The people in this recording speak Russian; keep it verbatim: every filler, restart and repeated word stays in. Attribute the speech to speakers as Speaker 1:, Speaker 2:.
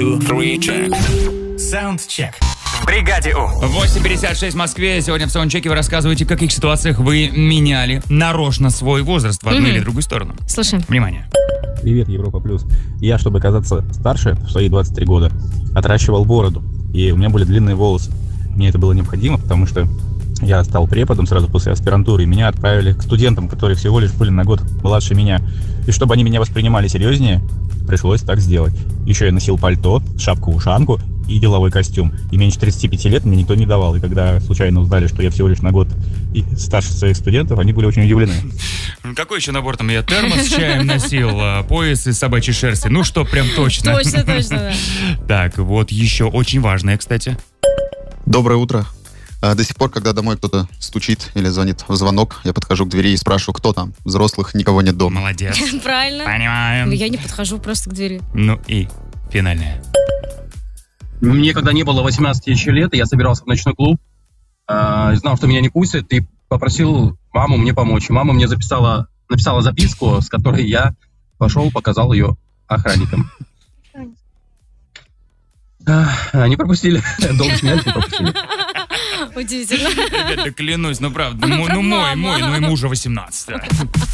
Speaker 1: two, three, check. Soundcheck. В бригаде У.
Speaker 2: восемь пятьдесят шесть в Москве. Сегодня в саундчеке вы рассказываете, в каких ситуациях вы меняли нарочно свой возраст в одну mm-hmm. или другую сторону.
Speaker 3: Слушаем.
Speaker 2: Внимание.
Speaker 4: Привет, Европа Плюс. Я, чтобы казаться старше, в свои двадцать три года, отращивал бороду. И у меня были длинные волосы. Мне это было необходимо, потому что я стал преподом сразу после аспирантуры, и меня отправили к студентам, которые всего лишь были на год младше меня. И чтобы они меня воспринимали серьезнее, пришлось так сделать. Еще я носил пальто, шапку-ушанку и деловой костюм. И меньше тридцати пяти лет мне никто не давал. И когда случайно узнали, что я всего лишь на год и старше своих студентов, они были очень удивлены.
Speaker 2: Какой еще набор там? Я термос с чаем носил, пояс из собачьей шерсти. Ну что, прям точно.
Speaker 3: Точно, точно, да.
Speaker 2: Так, вот еще очень важное, кстати.
Speaker 5: Доброе утро. До сих пор, когда домой кто-то стучит или звонит в звонок, я подхожу к двери и спрашиваю, кто там. Взрослых никого нет дома.
Speaker 2: Молодец.
Speaker 3: Правильно.
Speaker 2: Понимаем.
Speaker 3: Я не подхожу просто к двери.
Speaker 2: Ну и финальное.
Speaker 6: Мне, когда не было восемнадцати еще лет, я собирался в ночной клуб, э, знал, что меня не пустят, и попросил маму мне помочь. И мама мне записала, написала записку, с которой я пошел, показал ее охранникам. Они пропустили. Долго смеялись, но пропустили.
Speaker 3: Удивительно.
Speaker 2: Ребята, клянусь, ну правда, ну, ну мой, мой, ну ему уже восемнадцать.